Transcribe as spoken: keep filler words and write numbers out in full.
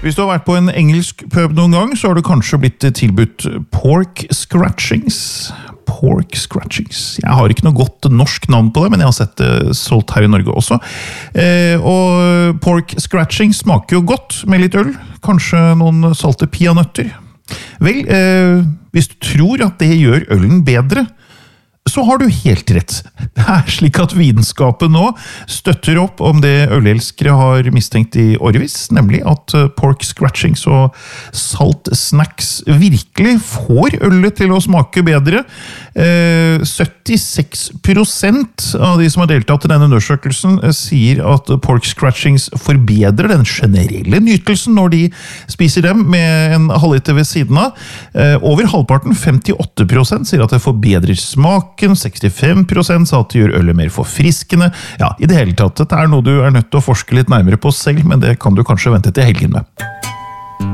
Hvis du har vært på en engelsk pub noen gang, så har du kanskje blitt tilbudt pork scratchings. Pork scratchings. Jeg har ikke noe godt norsk navn på det, men jeg har sett det solgt her i Norge også. Eh, og pork scratching smaker jo godt med litt øl. Kanskje noen salte peanøtter. Vel, eh, hvis du tror at det gjør ølen bedre, så har du helt rett. Det er slik at vitenskapen nå støtter opp om det ølelskere har mistenkt i årevis, nemlig at pork scratchings og salt snacks virkelig får ølet til å smake bedre. syttiseks prosent av de som har deltatt i denne undersøkelsen sier at pork scratchings forbedrer den generelle nytelsen når de spiser dem med en halvliter ved siden av. Over halvparten, femtiåtte prosent, sier at det forbedrer smak. sekstifem prosent sa at det gjør ølet mer forfriskende. Ja, i det hele tatt, dette er noe du er nødt til å forske litt nærmere på selv, men det kan du kanskje vente til helgen med.